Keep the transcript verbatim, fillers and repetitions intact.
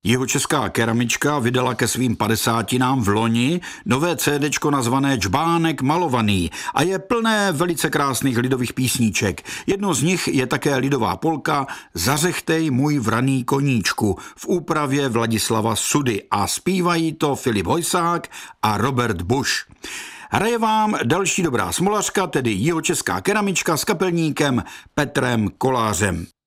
Jihočeská keramička vydala ke svým padesátinám v loni nové cédečko nazvané Džbánek malovaný a je plné velice krásných lidových písníček. Jednou z nich je také lidová polka Zařechtej můj vraný koníčku v úpravě Vladislava Sudy a zpívají to Filip Hojsák a Robert Bush. Hraje vám další dobrá smolařka, tedy jihočeská keramička s kapelníkem Petrem Kolářem.